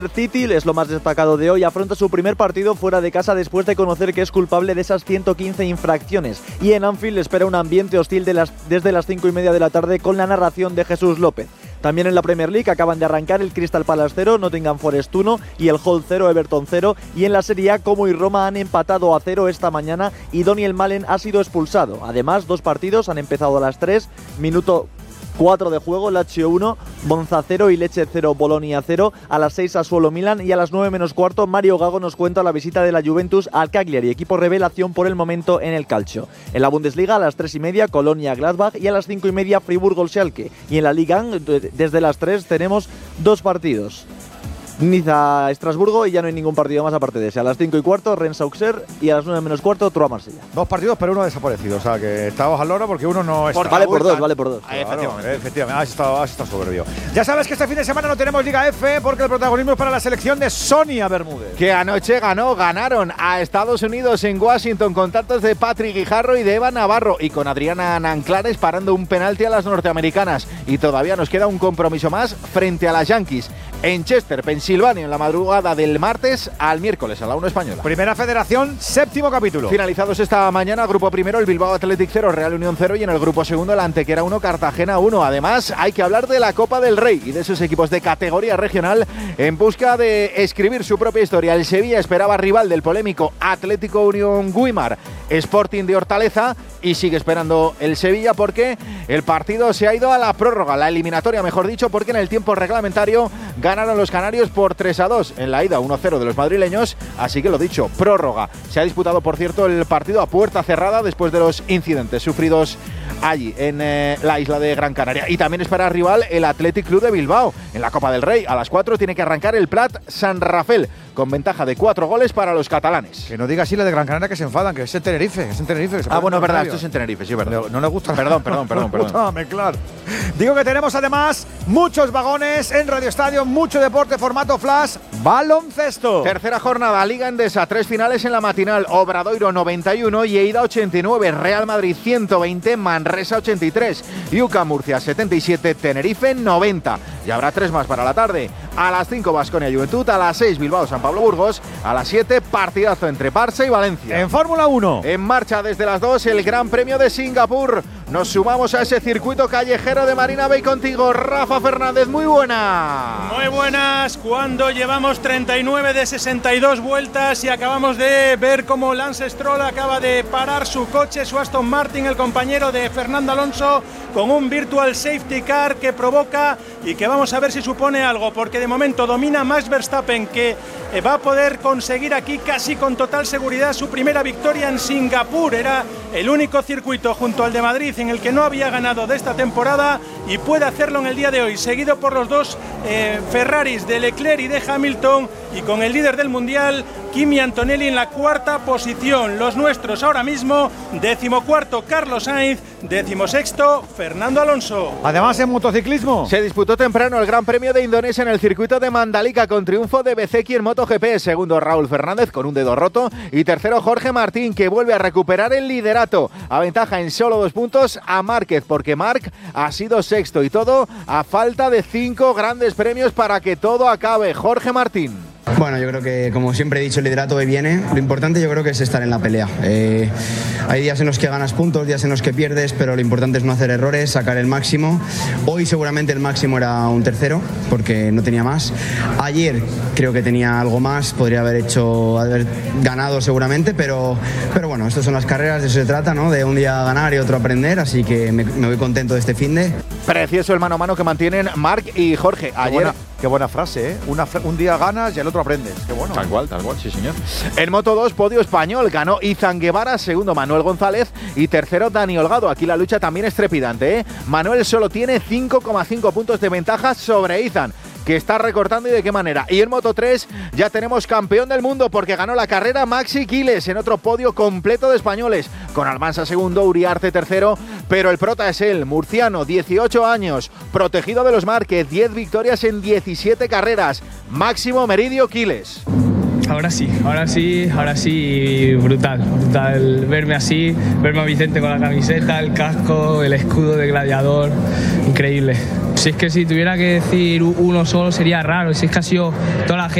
City es lo más destacado de hoy, afronta su primer partido fuera de casa después de conocer que es culpable de esas 115 infracciones, y en Anfield espera un ambiente hostil desde las 5:30 de la tarde con la narración de Jesús López. También en la Premier League acaban de arrancar el Crystal Palace 0, Nottingham Forest 1 y el Hull 0, Everton 0, y en la Serie A Como y Roma han empatado a 0 esta mañana y Daniel Malen ha sido expulsado. Además, 2 partidos han empezado a las 3, minuto 4 de juego, Lazio 1, Monza 0 y Lecce 0, Bolonia 0. A las 6 Sassuolo Milan y a las 9 menos cuarto Mario Gago nos cuenta la visita de la Juventus al Cagliari, equipo revelación por el momento en el calcio. En la Bundesliga a las 3:30 Colonia Gladbach y a las 5:30 Friburgo Schalke. Y en la Liga desde las 3 tenemos 2 partidos. Niza-Estrasburgo y ya no hay ningún partido más aparte de ese. A las 5:15 Rennes-Auxerre y a las 9 menos cuarto Troyes-Marsella. 2 partidos pero uno desaparecido, o sea que estamos al loro porque uno no está. Vale por 2, vale por 2. Claro, efectivamente, has estado soberbio. Ya sabes que este fin de semana no tenemos Liga F porque el protagonismo es para la selección de Sonia Bermúdez. Que anoche ganaron a Estados Unidos en Washington con tantos de Patrick Guijarro y de Eva Navarro y con Adriana Nanclares parando un penalti a las norteamericanas. Y todavía nos queda un compromiso más frente a las Yankees en Chester, Pensilvania, en la madrugada del martes al miércoles a la 1 española. Primera Federación, 7º capítulo. Finalizados esta mañana, grupo primero el Bilbao Athletic 0, Real Unión 0 y en el grupo segundo el Antequera 1, Cartagena 1. Además, hay que hablar de la Copa del Rey y de esos equipos de categoría regional en busca de escribir su propia historia. El Sevilla esperaba rival del polémico Atlético Unión Güímar, Sporting de Hortaleza, y sigue esperando el Sevilla porque el partido se ha ido a la prórroga, la eliminatoria mejor dicho, porque en el tiempo reglamentario ganaron los canarios por 3-2, en la ida 1-0 de los madrileños, así que lo dicho, prórroga. Se ha disputado, por cierto, el partido a puerta cerrada después de los incidentes sufridos allí en la isla de Gran Canaria. Y también espera rival el Athletic Club de Bilbao en la Copa del Rey. A las 4 tiene que arrancar el Prat San Rafael con ventaja de 4 goles para los catalanes. Que no diga así la de Gran Canaria, que se enfadan, que es en Tenerife. Bueno, es verdad, esto es en Tenerife, sí, verdad. No les gusta. Perdón. No les gusta mezclar. Digo que tenemos además muchos vagones en Radio Estadio, mucho deporte, formato flash, baloncesto. Tercera jornada, Liga Endesa, 3 finales en la matinal. Obradoiro 91, Lleida 89, Real Madrid 120, Manresa 83, UCAM Murcia 77, Tenerife 90. Y habrá 3 más para la tarde. A las 5 Baskonia Juventud, a las 6 Bilbao San Pablo Burgos, a las 7 partidazo entre Barça y Valencia. En Fórmula 1. En marcha desde las 2 el Gran Premio de Singapur. Nos sumamos a ese circuito callejero de Marina Bay contigo, Rafa Fernández, muy buena. Muy buenas, cuando llevamos 39 de 62 vueltas y acabamos de ver cómo Lance Stroll acaba de parar su coche, su Aston Martin, el compañero de Fernando Alonso, con un virtual safety car que provoca y que vamos a ver si supone algo, porque de momento domina Max Verstappen, que va a poder conseguir aquí casi con total seguridad su primera victoria en Singapur. Era el único circuito junto al de Madrid en el que no había ganado de esta temporada y puede hacerlo en el día de hoy, seguido por los 2 Ferraris de Leclerc y de Hamilton, y con el líder del mundial Kimi Antonelli en la 4ª posición. Los nuestros ahora mismo, 14º Carlos Sainz, 16º Fernando Alonso. Además, en motociclismo se disputó temprano el Gran Premio de Indonesia en el circuito de Mandalika con triunfo de Bezeki en MotoGP. Segundo Raúl Fernández con un dedo roto y tercero Jorge Martín, que vuelve a recuperar el liderato. Aventaja en solo 2 puntos a Márquez, porque Marc ha sido sexto, y todo a falta de 5 grandes premios para que todo acabe. Jorge Martín. Bueno, yo creo que, como siempre he dicho, el liderato hoy viene. Lo importante yo creo que es estar en la pelea. Hay días en los que ganas puntos, días en los que pierdes, pero lo importante es no hacer errores, sacar el máximo. Hoy seguramente el máximo era un tercero, porque no tenía más. Ayer creo que tenía algo más, podría haber ganado seguramente, pero bueno, estas son las carreras, de eso se trata, ¿no? De un día ganar y otro aprender, así que me voy contento de este finde. Precioso el mano a mano que mantienen Marc y Jorge. Ayer... Qué buena frase, ¿eh? Un día ganas y el otro aprendes. Qué bueno. Tal cual, sí señor. En Moto 2, podio español. Ganó Izan Guevara, segundo Manuel González y tercero Dani Holgado. Aquí la lucha también es trepidante, ¿eh? Manuel solo tiene 5,5 puntos de ventaja sobre Izan, que está recortando, y de qué manera. Y en Moto 3 ya tenemos campeón del mundo, porque ganó la carrera Maxi Quiles en otro podio completo de españoles, con Almansa segundo, Uriarte tercero, pero el prota es él, murciano, 18 años, protegido de los Márquez, 10 victorias en 17 carreras, Máximo Meridio Quiles. Ahora sí, brutal verme así, verme a Vicente con la camiseta, el casco, el escudo de gladiador, increíble. Si es que si tuviera que decir uno solo sería raro, si es que ha sido toda la gente.